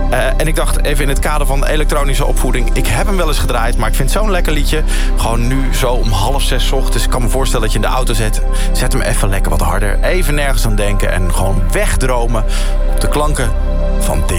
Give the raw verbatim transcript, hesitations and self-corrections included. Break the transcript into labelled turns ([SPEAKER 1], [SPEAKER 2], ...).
[SPEAKER 1] Uh, en ik dacht even in het kader van elektronische opvoeding... ik heb hem wel eens gedraaid, maar ik vind zo'n lekker liedje. Gewoon nu zo om half zes 's ochtends. Ik kan me voorstellen dat je in de auto zet. Zet hem even lekker wat harder. Even nergens aan denken en gewoon wegdromen op de klanken van dit.